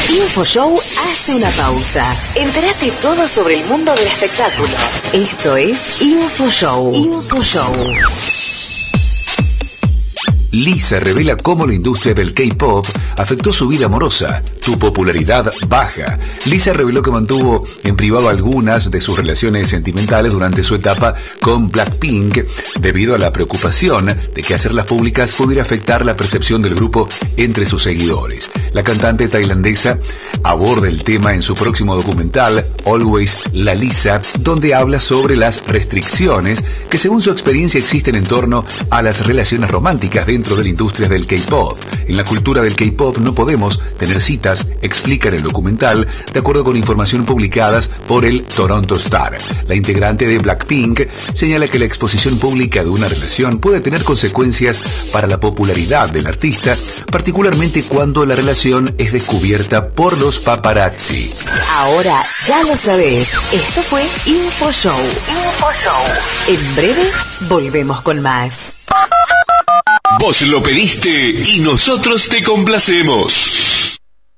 InfoShow hace una pausa. Entérate todo sobre el mundo del espectáculo. Esto es InfoShow. InfoShow. Lisa revela cómo la industria del K-pop afectó su vida amorosa. Tu popularidad baja. Lisa reveló que mantuvo en privado algunas de sus relaciones sentimentales durante su etapa con Blackpink, debido a la preocupación de que hacerlas públicas pudiera afectar la percepción del grupo entre sus seguidores. La cantante tailandesa aborda el tema en su próximo documental, Always La Lisa, donde habla sobre las restricciones que según su experiencia existen en torno a las relaciones románticas dentro de la industria del K-pop. En la cultura del K-pop no podemos tener citas, explica en el documental, de acuerdo con información publicadas por el Toronto Star. La integrante de Blackpink señala que la exposición pública de una relación puede tener consecuencias para la popularidad del artista, particularmente cuando la relación es descubierta por los paparazzi. Ahora ya lo sabés. Esto fue InfoShow. InfoShow. En breve volvemos con más. Vos lo pediste y nosotros te complacemos.